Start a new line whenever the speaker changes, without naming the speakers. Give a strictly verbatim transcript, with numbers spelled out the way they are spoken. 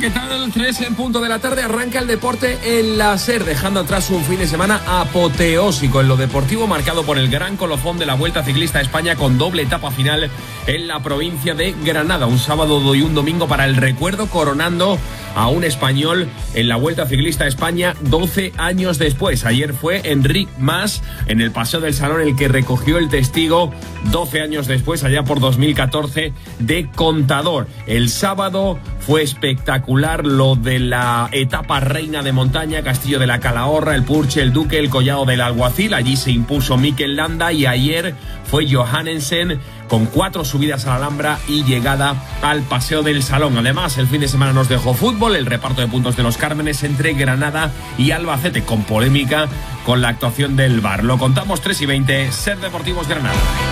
¿qué tal? tres en punto de la tarde, arranca el deporte en la SER, dejando atrás un fin de semana apoteósico en lo deportivo, marcado por el gran colofón de la Vuelta Ciclista a España con doble etapa final en la provincia de Granada. Un sábado y un domingo para el recuerdo, coronando a un español en la Vuelta Ciclista a España doce años después. Ayer fue Enric Mas en el Paseo del Salón el que recogió el testigo doce años después, allá por dos mil catorce, de Contador. El sábado fue espectacular lo de la etapa reina de montaña, Castillo de la Calahorra, el Purche, el Duque, el Collado del Alguacil. Allí se impuso Mikel Landa y ayer fue Johannesen con cuatro subidas a la Alhambra y llegada al Paseo del Salón. Además, el fin de semana nos dejó fútbol, el reparto de puntos de los Cármenes entre Granada y Albacete, con polémica con la actuación del V A R. Lo contamos tres y veinte, SER Deportivos Granada.